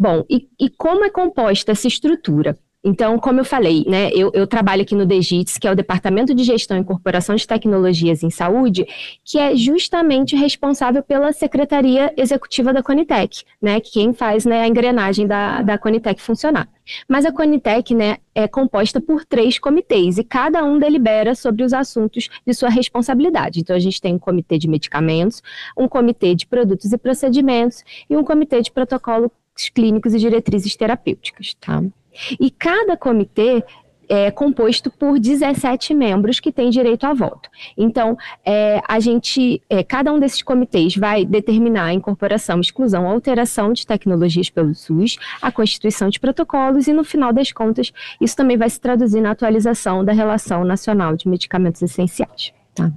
Bom, e como é composta essa estrutura? Então, como eu falei, né, eu trabalho aqui no DGITS, que é o Departamento de Gestão e Incorporação de Tecnologias em Saúde, que é justamente responsável pela Secretaria Executiva da Conitec, né, quem faz, né, a engrenagem da Conitec funcionar. Mas a Conitec, né, é composta por 3 comitês e cada um delibera sobre os assuntos de sua responsabilidade. Então, a gente tem um comitê de medicamentos, um comitê de produtos e procedimentos e um comitê de protocolos clínicos e diretrizes terapêuticas, tá? E cada comitê é composto por 17 membros que têm direito a voto. Então, cada um desses comitês vai determinar a incorporação, exclusão ou alteração de tecnologias pelo SUS, a constituição de protocolos e, no final das contas, isso também vai se traduzir na atualização da Relação Nacional de Medicamentos Essenciais. Tá?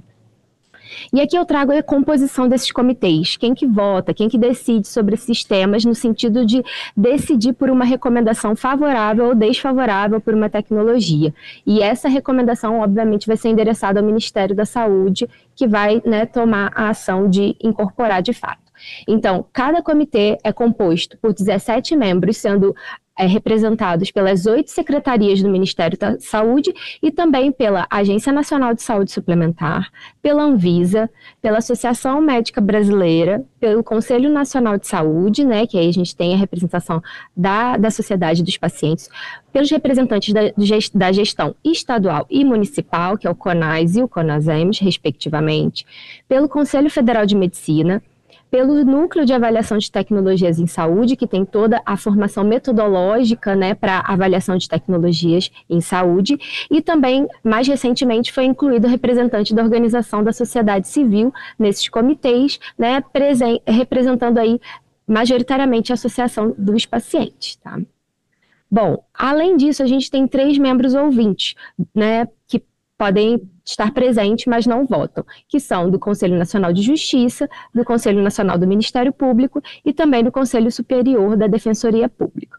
E aqui eu trago a composição desses comitês, quem que vota, quem que decide sobre esses temas, no sentido de decidir por uma recomendação favorável ou desfavorável por uma tecnologia. E essa recomendação, obviamente, vai ser endereçada ao Ministério da Saúde, que vai, né, tomar a ação de incorporar de fato. Então, cada comitê é composto por 17 membros, sendo representados pelas 8 secretarias do Ministério da Saúde e também pela Agência Nacional de Saúde Suplementar, pela Anvisa, pela Associação Médica Brasileira, pelo Conselho Nacional de Saúde, né, que aí a gente tem a representação da Sociedade dos Pacientes, pelos representantes da gestão estadual e municipal, que é o CONAS e o CONASEMS, respectivamente, pelo Conselho Federal de Medicina, pelo Núcleo de Avaliação de Tecnologias em Saúde, que tem toda a formação metodológica, né, para avaliação de tecnologias em saúde, e também, mais recentemente, foi incluído representante da Organização da Sociedade Civil nesses comitês, né, representando aí majoritariamente a Associação dos Pacientes. Tá? Bom, além disso, a gente tem 3 membros ouvintes, né, que podem estar presentes, mas não votam, que são do Conselho Nacional de Justiça, do Conselho Nacional do Ministério Público e também do Conselho Superior da Defensoria Pública.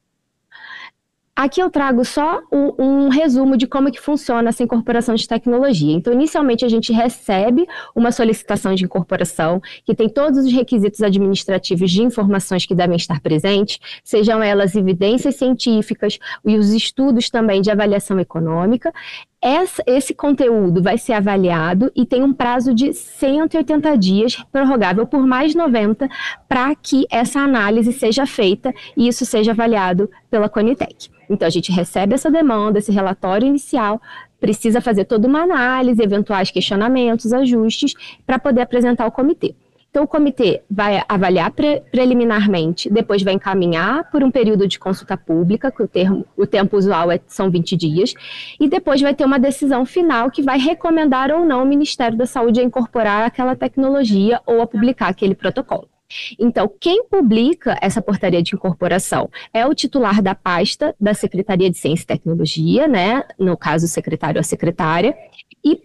Aqui eu trago só um resumo de como que funciona essa incorporação de tecnologia. Então, inicialmente, a gente recebe uma solicitação de incorporação que tem todos os requisitos administrativos de informações que devem estar presentes, sejam elas evidências científicas e os estudos também de avaliação econômica. Esse conteúdo vai ser avaliado e tem um prazo de 180 dias, prorrogável por mais 90, para que essa análise seja feita e isso seja avaliado pela Conitec. Então, a gente recebe essa demanda, esse relatório inicial, precisa fazer toda uma análise, eventuais questionamentos, ajustes, para poder apresentar ao comitê. Então, o comitê vai avaliar preliminarmente, depois vai encaminhar por um período de consulta pública, que o tempo usual são 20 dias, e depois vai ter uma decisão final que vai recomendar ou não o Ministério da Saúde a incorporar aquela tecnologia ou a publicar aquele protocolo. Então, quem publica essa portaria de incorporação é o titular da pasta da Secretaria de Ciência e Tecnologia, né? No caso, o secretário ou a secretária, e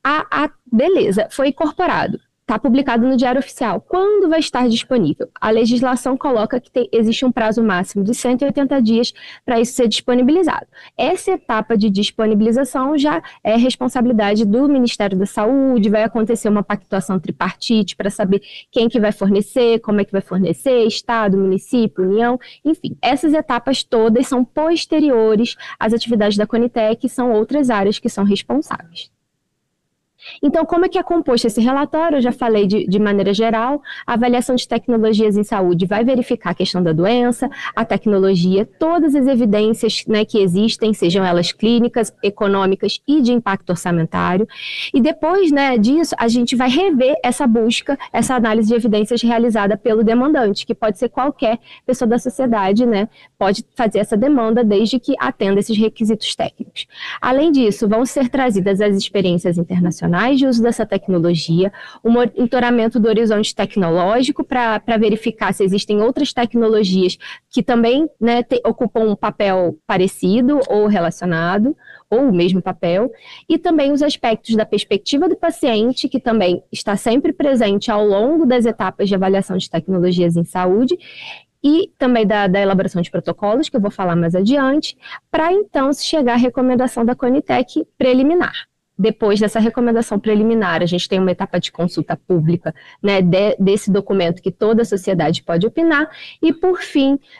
beleza, foi incorporado. Está publicado no Diário Oficial. Quando vai estar disponível? A legislação coloca que existe um prazo máximo de 180 dias para isso ser disponibilizado. Essa etapa de disponibilização já é responsabilidade do Ministério da Saúde, vai acontecer uma pactuação tripartite para saber quem que vai fornecer, como é que vai fornecer, Estado, município, União, enfim. Essas etapas todas são posteriores às atividades da Conitec e são outras áreas que são responsáveis. Então, como é que é composto esse relatório? Eu já falei de maneira geral, a avaliação de tecnologias em saúde vai verificar a questão da doença, a tecnologia, todas as evidências, né, que existem, sejam elas clínicas, econômicas e de impacto orçamentário. E depois, né, disso, a gente vai rever essa busca, essa análise de evidências realizada pelo demandante, que pode ser qualquer pessoa da sociedade, né, pode fazer essa demanda desde que atenda esses requisitos técnicos. Além disso, vão ser trazidas as experiências internacionais de uso dessa tecnologia, o monitoramento do horizonte tecnológico para verificar se existem outras tecnologias que também, né, ocupam um papel parecido ou relacionado, ou o mesmo papel, e também os aspectos da perspectiva do paciente, que também está sempre presente ao longo das etapas de avaliação de tecnologias em saúde, e também da elaboração de protocolos, que eu vou falar mais adiante, para então se chegar à recomendação da Conitec preliminar. Depois dessa recomendação preliminar, a gente tem uma etapa de consulta pública, né, desse documento que toda a sociedade pode opinar, e por fim,